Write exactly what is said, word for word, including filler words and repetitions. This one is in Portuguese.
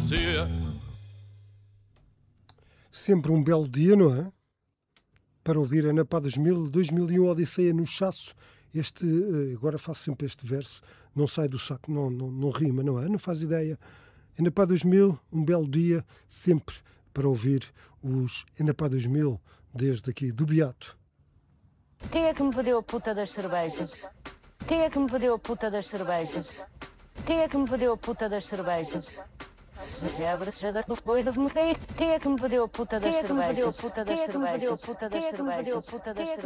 democracia. Sempre um belo dia, não é? Para ouvir Ana Pá dois mil, dois mil e um, Odisseia no Chasso. Este, agora faço sempre este verso, não sai do saco, não, não, não rima, não é? Não faz ideia. Ana Pá dois mil, um belo dia, sempre para ouvir os Ana Pá dois mil, desde aqui do Beato. Quem é que me pediu a puta das cervejas? Quem é que me pediu a puta das cervejas? Quem é que me pediu a puta das cervejas? Quem é que me pediu a puta das cervejas? Quem é que me pediu a puta das cervejas? Quem é que me pediu a puta das cervejas?